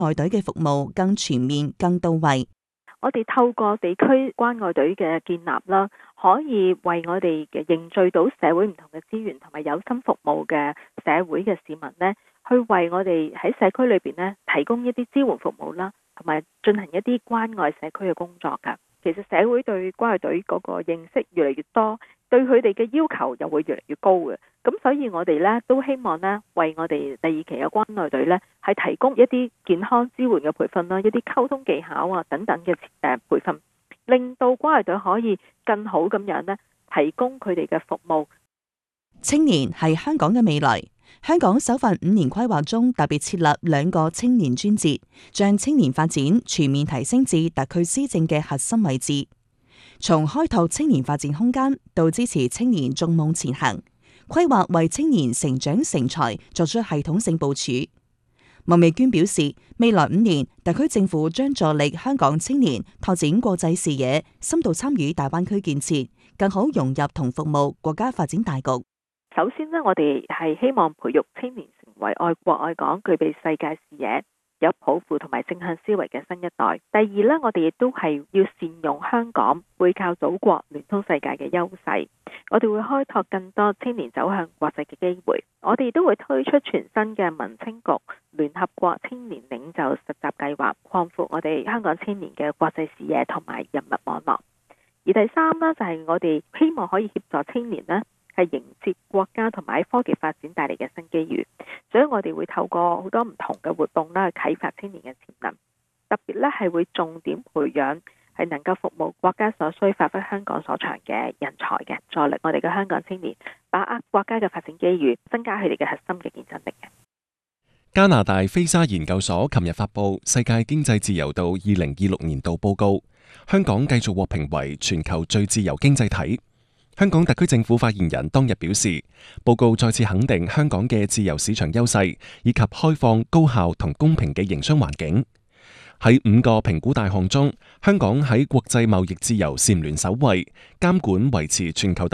愛隊嘅服務更全面、更到位。 我哋透過地區關愛隊嘅建立啦，可以為我哋嘅凝聚到社會唔同嘅資源同埋有心服務嘅社會嘅市民呢，去為我哋喺社區裏邊呢提供一啲支援服務啦，同埋進行一啲關愛社區嘅工作㗎。其實社會對關愛隊嗰個認識越嚟越多，對佢哋嘅要求又會越嚟越高嘅。咁所以我哋呢都希望呢為我哋第二期嘅關愛隊呢係提供一啲健康支援嘅培訓啦，一啲溝通技巧啊等等嘅培訓，令到關愛隊可以更好咁樣呢提供佢哋嘅服務。 青年係香港嘅未來。香港首份5年規劃中特別設立2個青年專節，將青年發展全面提升至特區施政嘅核心位置。從開拓青年發展空間到支持青年縱夢前行，規劃為青年成長成才作出系統性部署。麥美娟表示，未來5年，特區政府將助力香港青年拓展國際視野，深度參與大灣區建設，更好融入同服務國家發展大局。 首先呢，我哋係希望培育青年成為愛國愛港、具備世界視野、有抱負同埋正向思維嘅新一代。第二呢，我哋亦都係要善用香港背靠祖國、聯通世界嘅優勢。我哋會開拓更多青年走向國際嘅機會。我哋亦都會推出全新嘅民青局聯合國青年領袖實習計劃，擴闊我哋香港青年嘅國際視野同埋人脈網絡。而第三呢，就係我哋希望可以協助青年呢係迎接國家同埋科技發展帶嚟嘅新機遇，所以我哋會透過好多唔同嘅活動啦，去啟發青年嘅潛能。特別咧係會重點培養係能夠服務國家所需、發揮香港所長嘅人才嘅，助力我哋嘅香港青年把握國家嘅發展機遇，增加佢哋嘅核心嘅競爭力嘅。 加拿大菲沙研究所琴日發布《世界經濟自由度2026年度報告》，香港繼續獲評為全球最自由經濟體。香港特區政府發言人當日表示，報告再次肯定香港嘅自由市場優勢，以及開放、高效同公平嘅營商環境。喺5個評估大項中，香港喺國際貿易自由蟬聯首位，監管維持全球第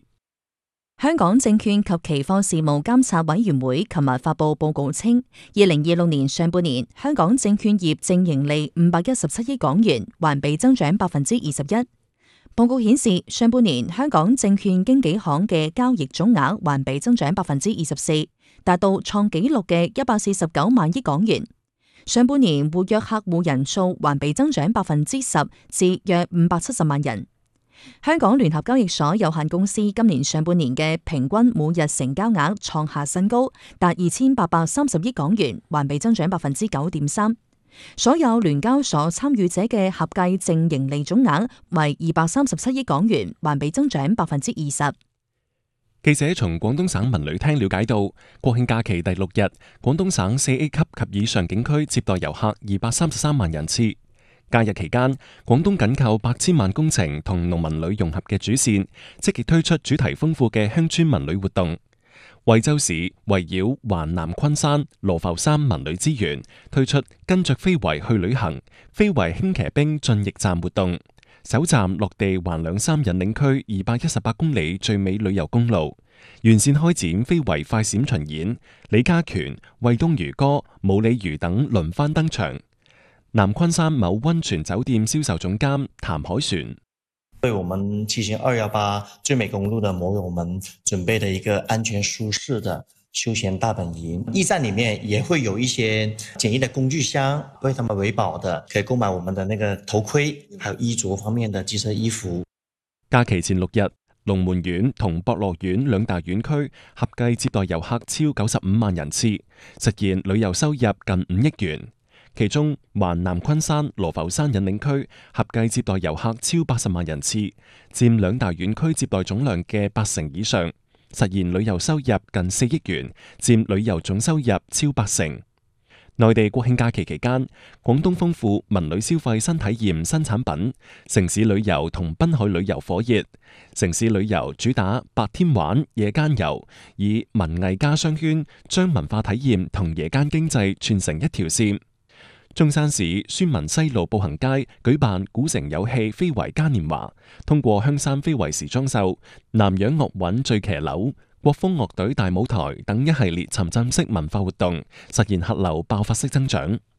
2。 香港證券及期貨事務監察委員會琴日發布報告稱，2026年上半年香港證券業淨盈利517億港元，環比增長21%。報告顯示，上半年香港證券經紀行嘅交易總額環比增長24%，達到創紀錄嘅149萬億港元。上半年活躍客戶人數環比增長10%至約570萬人。香港聯合交易所有限公司今年上半年嘅平均每日成交額創下新高，達2830億港元，環比增長9.3%。所有聯交所參與者嘅合計淨盈利總額為237億港元，環比增長20%。 記者從廣東省文旅廳了解到，國慶假期第6日，廣東省4A 級及以上景區接待遊客233萬人次。假日期間，廣東緊扣8000萬工程同農民旅融合嘅主線，積極推出主題豐富嘅鄉村文旅活動。惠州市圍繞環南昆山、羅浮山文旅資源，推出跟着非遺去旅行、非遺輕騎兵進驛站活動，首站落地環兩三引領區218公里最美旅遊公路，沿線開展非遺快閃巡演，李家拳、惠東漁歌、武里魚等輪番登場。南昆山某溫泉酒店銷售總監譚海璇。 為我們進行218最美公路的摩友們準備了一個安全舒適的休閒大本營，驛站裏面也會有一些簡易的工具箱，為他們維保的，可以購買我們的那個頭盔，還有衣着方面的機車衣服。 假期前6日，龍門縣同博樂縣兩大縣區合計接待遊客超95萬人次，實現旅遊收入近5億元。其中，環南昆山、羅浮山引領區合計接待遊客超80萬人次，佔兩大縣區接待總量嘅80%以上，實現旅遊收入近4億元，佔旅遊總收入超80%。內地國慶假期期間，廣東豐富文旅消費新體驗新產品，城市旅遊同濱海旅遊火熱。城市旅遊主打白天玩、夜間遊，以文藝家商圈將文化體驗同夜間經濟串成一條線。中山市宣文西路步行街舉辦古城有戲非遺嘉年華，通過香山非遺時裝秀、南洋樂韻醉騎樓、國風樂隊大舞台等一系列沉浸式文化活動，實現客流爆發式增長。